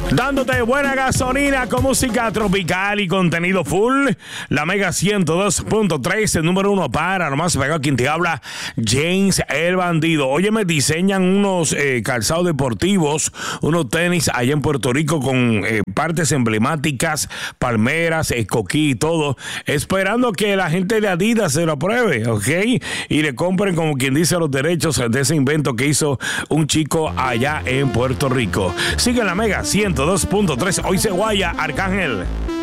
Dándote buena gasolina con música tropical y contenido full. La Mega 102.3, el número uno para nomás pegado quien te habla, James el Bandido. Oye, me diseñan unos calzados deportivos, unos tenis allá en Puerto Rico con partes emblemáticas, palmeras, coquí y todo, esperando que la gente de Adidas se lo apruebe, ¿ok? Y le compren, como quien dice, los derechos de ese invento que hizo un chico allá en Puerto Rico. Sigue la Mega 102.3. Hoy se guaya, Arcángel.